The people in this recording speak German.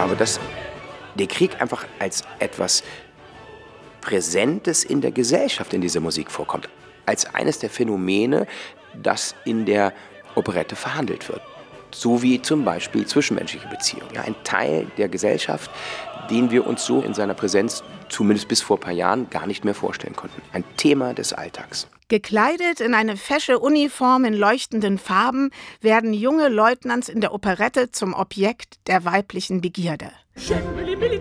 glaube, dass der Krieg einfach als etwas Präsentes in der Gesellschaft in dieser Musik vorkommt. Als eines der Phänomene, das in der Operette verhandelt wird. So wie zum Beispiel zwischenmenschliche Beziehungen. Ja, ein Teil der Gesellschaft, den wir uns so in seiner Präsenz, zumindest bis vor ein paar Jahren, gar nicht mehr vorstellen konnten. Ein Thema des Alltags. Gekleidet in eine fesche Uniform in leuchtenden Farben werden junge Leutnants in der Operette zum Objekt der weiblichen Begierde.